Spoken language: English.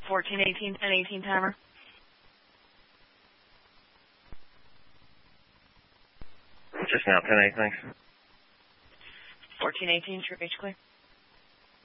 1418, 1018 timer. 'Just now, 10-8, thanks. 1418, true beach clear.